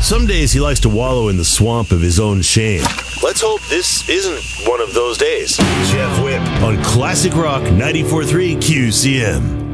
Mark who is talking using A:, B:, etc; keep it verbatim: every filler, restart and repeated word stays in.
A: Some days he likes to wallow in the swamp of his own shame. Let's hope this isn't one of those days. Jeff Whip on Classic Rock ninety-four point three Q C M.